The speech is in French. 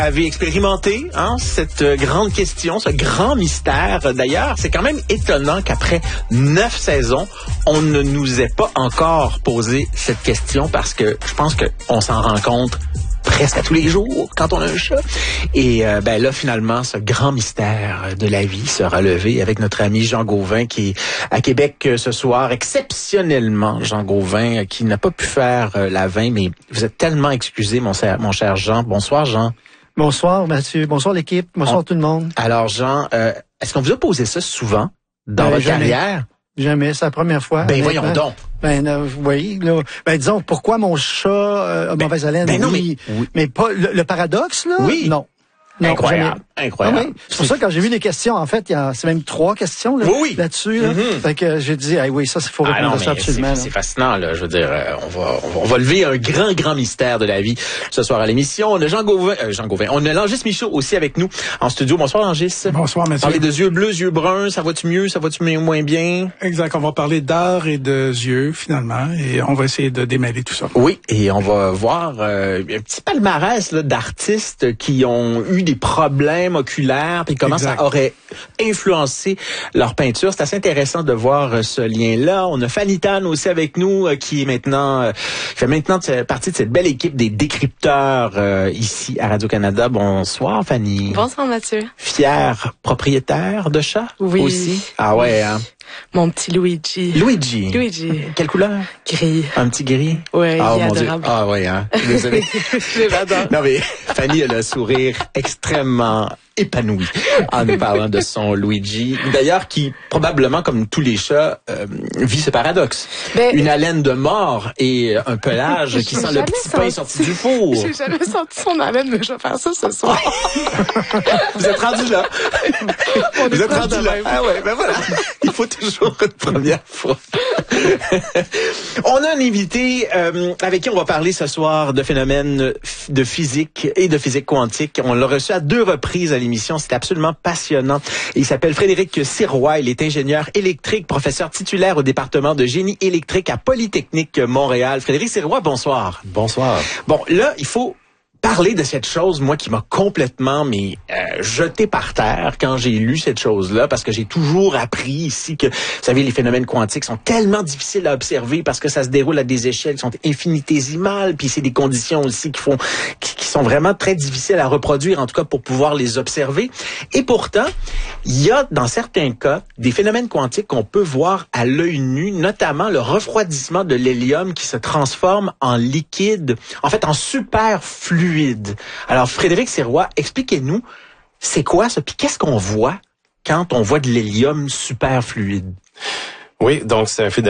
avez expérimenté cette grande question, ce grand mystère. D'ailleurs, c'est quand même étonnant qu'après 9 saisons, on ne nous ait pas encore posé cette question parce que je pense qu'on s'en rend compte presque à tous les jours quand on a un chat. Et là, finalement, ce grand mystère de la vie sera levé avec notre ami Jean Gauvin qui est à Québec ce soir. Exceptionnellement, Jean Gauvin, qui n'a pas pu faire la 20, mais vous êtes tellement excusé, mon cher Jean. Bonsoir, Jean. Bonsoir, Mathieu. Bonsoir, l'équipe. Bonsoir, tout le monde. Alors, Jean, est-ce qu'on vous a posé ça souvent dans votre carrière? Jamais, c'est la première fois. Ben voyons donc. Oui, là. Disons, pourquoi mon chat a mauvaise haleine? Ben non, oui. Mais pas le paradoxe, là? Oui. Non. Incroyable. Incroyable. Ah oui. C'est pour ça que quand j'ai vu les questions, en fait, c'est même 3 questions là, là-dessus. Là. Fait que j'ai dit, oui, ça, il faut répondre à ça absolument. C'est fascinant, là. Je veux dire, on va lever un grand mystère de la vie ce soir à l'émission. On a Jean Gauvin. On a Langis Michaud aussi avec nous en studio. Bonsoir, Langis. Bonsoir, Mathieu. Parler de yeux bleus, yeux bruns, ça va-tu mieux, ça va-tu moins bien? Exact. On va parler d'art et de yeux, finalement, et on va essayer de démêler tout ça. Oui, et on va voir un petit palmarès là, d'artistes qui ont eu des problèmes oculaires, puis comment ça aurait influencé leur peinture. C'est assez intéressant de voir ce lien-là. On a Fanny Tan aussi avec nous, qui fait maintenant partie de cette belle équipe des décrypteurs ici à Radio-Canada. Bonsoir, Fanny. Bonsoir, Mathieu. Fière propriétaire de chat? Oui. Aussi? Ah ouais, hein? Mon petit Luigi. Luigi. Quelle couleur? Gris. Un petit gris? Oui, il est adorable. Dieu. Ah ouais, hein? Désolé. Je l'adore. Non mais Fanny a le sourire extrêmement épanoui en nous parlant de son Luigi. D'ailleurs, qui probablement, comme tous les chats, vit ce paradoxe. Une haleine de mort et un pelage qui sent le petit pain sorti du four. J'ai jamais senti son haleine, mais je vais faire ça ce soir. Vous êtes rendu là. Vous êtes rendu là. Ah ouais, ben voilà. Il faut toujours une première fois. On a un invité avec qui on va parler ce soir de phénomènes de physique et de physique quantique. On l'a reçu à 2 reprises à l'émission. C'était absolument passionnant. Il s'appelle Frédéric Sirois. Il est ingénieur électrique, professeur titulaire au département de génie électrique à Polytechnique Montréal. Frédéric Sirois, bonsoir. Bonsoir. Bon, là, il faut parler de cette chose, moi, qui m'a complètement jeté par terre quand j'ai lu cette chose-là, parce que j'ai toujours appris ici que, vous savez, les phénomènes quantiques sont tellement difficiles à observer parce que ça se déroule à des échelles qui sont infinitésimales, puis c'est des conditions aussi qui sont vraiment très difficiles à reproduire, en tout cas pour pouvoir les observer. Et pourtant, il y a, dans certains cas, des phénomènes quantiques qu'on peut voir à l'œil nu, notamment le refroidissement de l'hélium qui se transforme en liquide, en fait, en superfluide. Alors, Frédéric Sirois, expliquez-nous, c'est quoi ça? Puis qu'est-ce qu'on voit quand on voit de l'hélium superfluide? Oui, donc c'est un